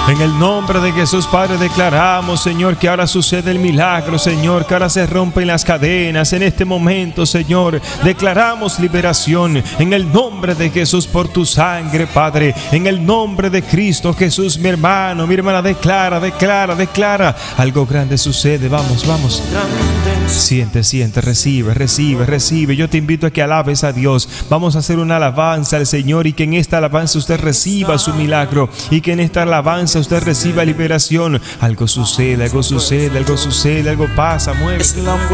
En el nombre de Jesús, Padre, declaramos, Señor, que ahora sucede el milagro, Señor, que ahora se rompen las cadenas. En este momento, Señor, declaramos liberación en el nombre de Jesús por tu sangre, Padre. En el nombre de Cristo Jesús, mi hermano, mi hermana, declara. Algo grande sucede. Vamos. Siente, recibe. Yo te invito a que alabes a Dios. Vamos a hacer una alabanza al Señor, y que en esta alabanza usted reciba su milagro, y que en esta alabanza usted reciba liberación. Algo sucede, algo pasa, mueve.